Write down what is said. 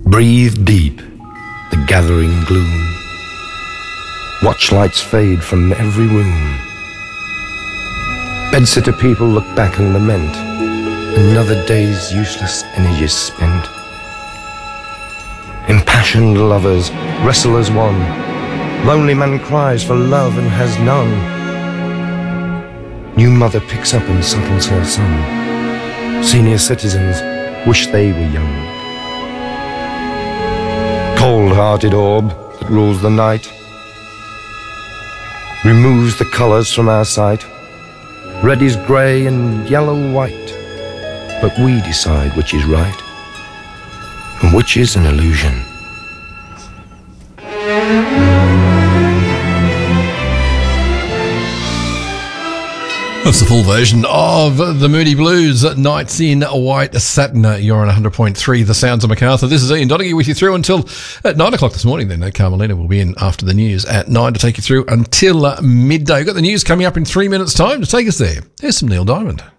Breathe deep the gathering gloom. Watch lights fade from every room. Bedsitter people look back and lament. Another day's useless energy spent. Impassioned lovers wrestle as one. Lonely man cries for love and has none. New mother picks up and settles her son. Senior citizens wish they were young. Cold-hearted orb that rules the night removes the colours from our sight. Red is grey and yellow white, but we decide which is right and which is an illusion. That's the full version of the Moody Blues, Nights in White Satin. You're on 100.3, The Sounds of Macarthur. This is Ian Donaghy with you through until at 9 o'clock this morning. Then Carmelina will be in after the news at 9 to take you through until midday. We've got the news coming up in 3 minutes' time to take us there. Here's some Neil Diamond.